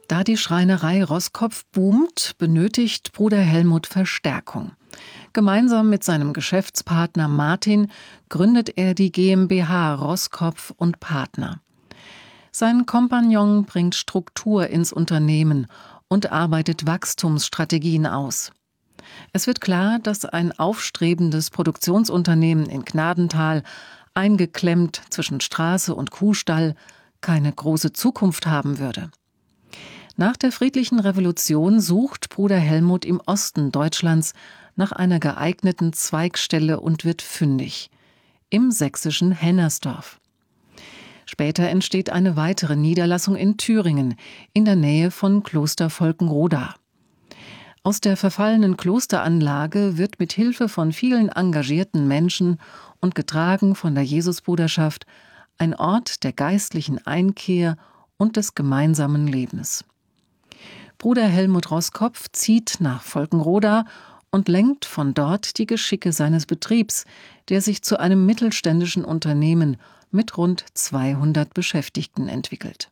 Da die Schreinerei Roßkopf boomt, benötigt Bruder Helmut Verstärkung. Gemeinsam mit seinem Geschäftspartner Martin gründet er die GmbH Roßkopf und Partner. Sein Kompagnon bringt Struktur ins Unternehmen und arbeitet Wachstumsstrategien aus. Es wird klar, dass ein aufstrebendes Produktionsunternehmen in Gnadenthal, eingeklemmt zwischen Straße und Kuhstall, keine große Zukunft haben würde. Nach der friedlichen Revolution sucht Bruder Helmut im Osten Deutschlands nach einer geeigneten Zweigstelle und wird fündig: im sächsischen Hennersdorf. Später entsteht eine weitere Niederlassung in Thüringen, in der Nähe von Kloster Volkenroda. Aus der verfallenen Klosteranlage wird mit Hilfe von vielen engagierten Menschen und getragen von der Jesusbruderschaft ein Ort der geistlichen Einkehr und des gemeinsamen Lebens. Bruder Helmut Roßkopf zieht nach Volkenroda und lenkt von dort die Geschicke seines Betriebs, der sich zu einem mittelständischen Unternehmen mit rund 200 Beschäftigten entwickelt.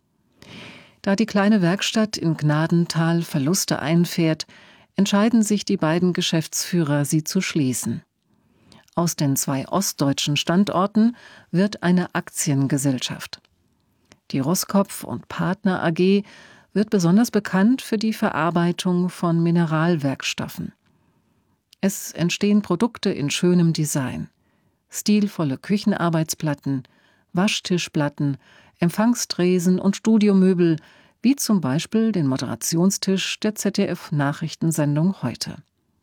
Da die kleine Werkstatt in Gnadenthal Verluste einfährt, entscheiden sich die beiden Geschäftsführer, sie zu schließen. Aus den 2 ostdeutschen Standorten wird eine Aktiengesellschaft. Die Roßkopf und Partner AG wird besonders bekannt für die Verarbeitung von Mineralwerkstoffen. Es entstehen Produkte in schönem Design: stilvolle Küchenarbeitsplatten, Waschtischplatten, Empfangstresen und Studiomöbel, wie zum Beispiel den Moderationstisch der ZDF-Nachrichtensendung Heute.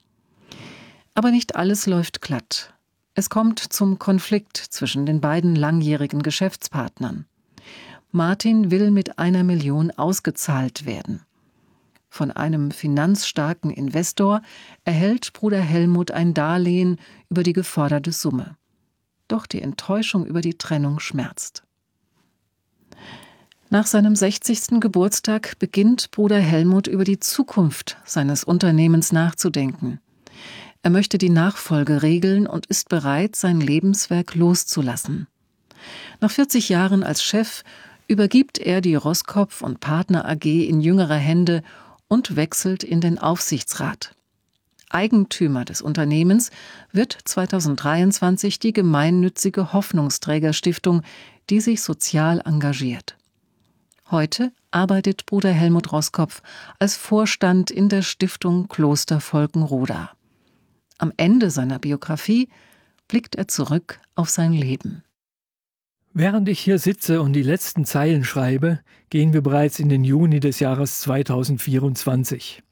Aber nicht alles läuft glatt. Es kommt zum Konflikt zwischen den beiden langjährigen Geschäftspartnern. Martin will mit 1 Million ausgezahlt werden. Von einem finanzstarken Investor erhält Bruder Helmut ein Darlehen über die geforderte Summe. Doch die Enttäuschung über die Trennung schmerzt. Nach seinem 60. Geburtstag beginnt Bruder Helmut über die Zukunft seines Unternehmens nachzudenken. Er möchte die Nachfolge regeln und ist bereit, sein Lebenswerk loszulassen. Nach 40 Jahren als Chef übergibt er die Roßkopf und Partner AG in jüngere Hände und wechselt in den Aufsichtsrat. Eigentümer des Unternehmens wird 2023 die gemeinnützige Hoffnungsträgerstiftung, die sich sozial engagiert. Heute arbeitet Bruder Helmut Roßkopf als Vorstand in der Stiftung Kloster Volkenroda. Am Ende seiner Biografie blickt er zurück auf sein Leben. Während ich hier sitze und die letzten Zeilen schreibe, gehen wir bereits in den Juni des Jahres 2024.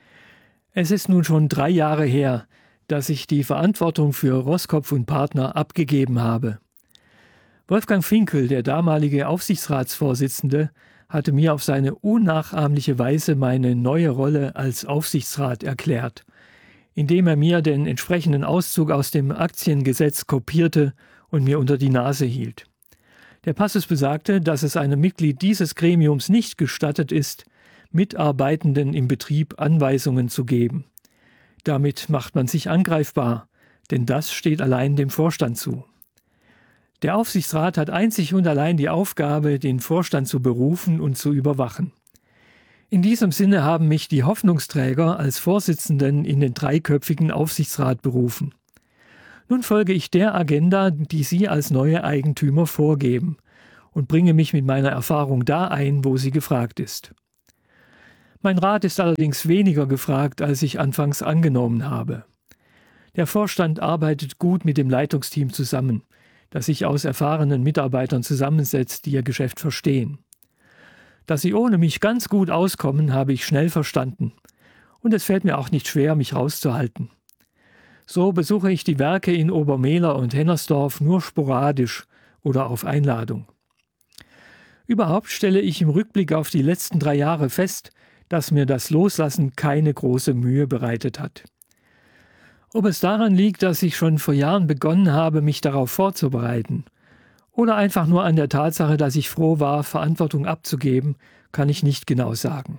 Es ist nun schon 3 Jahre her, dass ich die Verantwortung für Roßkopf und Partner abgegeben habe. Wolfgang Finkel, der damalige Aufsichtsratsvorsitzende, hatte mir auf seine unnachahmliche Weise meine neue Rolle als Aufsichtsrat erklärt, indem er mir den entsprechenden Auszug aus dem Aktiengesetz kopierte und mir unter die Nase hielt. Der Passus besagte, dass es einem Mitglied dieses Gremiums nicht gestattet ist, Mitarbeitenden im Betrieb Anweisungen zu geben. Damit macht man sich angreifbar, denn das steht allein dem Vorstand zu. Der Aufsichtsrat hat einzig und allein die Aufgabe, den Vorstand zu berufen und zu überwachen. In diesem Sinne haben mich die Hoffnungsträger als Vorsitzenden in den 3-köpfigen Aufsichtsrat berufen. Nun folge ich der Agenda, die Sie als neue Eigentümer vorgeben, und bringe mich mit meiner Erfahrung da ein, wo sie gefragt ist. Mein Rat ist allerdings weniger gefragt, als ich anfangs angenommen habe. Der Vorstand arbeitet gut mit dem Leitungsteam zusammen, das sich aus erfahrenen Mitarbeitern zusammensetzt, die ihr Geschäft verstehen. Dass sie ohne mich ganz gut auskommen, habe ich schnell verstanden. Und es fällt mir auch nicht schwer, mich rauszuhalten. So besuche ich die Werke in Obermehler und Hennersdorf nur sporadisch oder auf Einladung. Überhaupt stelle ich im Rückblick auf die letzten 3 Jahre fest, dass mir das Loslassen keine große Mühe bereitet hat. Ob es daran liegt, dass ich schon vor Jahren begonnen habe, mich darauf vorzubereiten, oder einfach nur an der Tatsache, dass ich froh war, Verantwortung abzugeben, kann ich nicht genau sagen.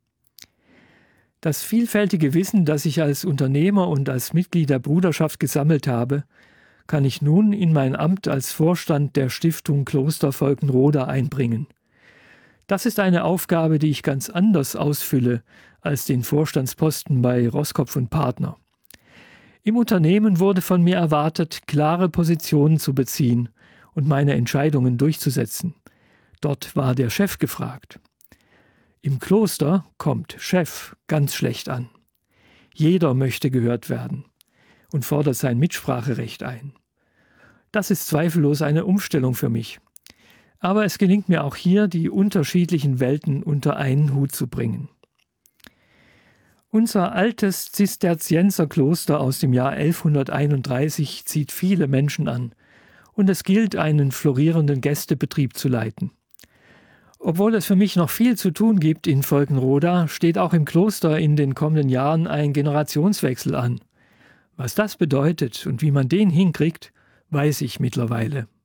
Das vielfältige Wissen, das ich als Unternehmer und als Mitglied der Bruderschaft gesammelt habe, kann ich nun in mein Amt als Vorstand der Stiftung Kloster Volkenroda einbringen. Das ist eine Aufgabe, die ich ganz anders ausfülle als den Vorstandsposten bei Roskopf und Partner. Im Unternehmen wurde von mir erwartet, klare Positionen zu beziehen und meine Entscheidungen durchzusetzen. Dort war der Chef gefragt. Im Kloster kommt Chef ganz schlecht an. Jeder möchte gehört werden und fordert sein Mitspracherecht ein. Das ist zweifellos eine Umstellung für mich. Aber es gelingt mir auch hier, die unterschiedlichen Welten unter einen Hut zu bringen. Unser altes Zisterzienserkloster aus dem Jahr 1131 zieht viele Menschen an und es gilt, einen florierenden Gästebetrieb zu leiten. Obwohl es für mich noch viel zu tun gibt in Volkenroda, steht auch im Kloster in den kommenden Jahren ein Generationswechsel an. Was das bedeutet und wie man den hinkriegt, weiß ich mittlerweile.